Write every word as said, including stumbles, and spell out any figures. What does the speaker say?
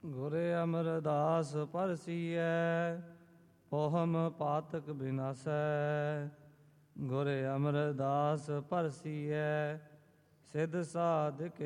Gur Amardas ਪਰਸੀਐ, ਪੋਹਮ ਪਾਤਕ ਬਿਨਾਸੈ। Gur Amardas ਪਰਸੀਐ, ਸਿਧ ਸਾਧਿ